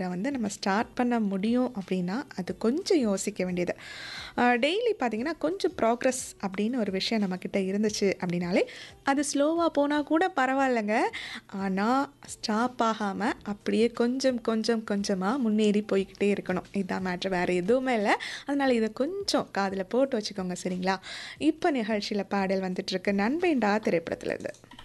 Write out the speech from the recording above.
ஒன்றை வந்து நம்ம ஸ்டார்ட் பண்ண முடியும் அப்படின்னா அது கொஞ்சம் யோசிக்க வேண்டியது. டெய்லி பார்த்திங்கன்னா கொஞ்சம் ப்ராக்ரஸ் அப்படின்னு ஒரு விஷயம் நம்மக்கிட்ட இருந்துச்சு அப்படின்னாலே அது ஸ்லோவாக போனால் கூட பரவாயில்லைங்க. ஆனால் ஸ்டாப் ஆகாமல் அப்படியே கொஞ்சம் கொஞ்சம் கொஞ்சமாக முன்னேறி போய்கிட்டே இருக்கணும். இதுதான் மேட்ரு, வேறு எதுவுமே இல்லை. அதனால் இதை கொஞ்சம் காதில் போட்டு வச்சுக்கோங்க, சரிங்களா? இப்போ நிகழ்ச்சியில் பாடல் வந்துட்டுருக்கு, நண்பேண்டா திரைப்படத்துலேருந்து.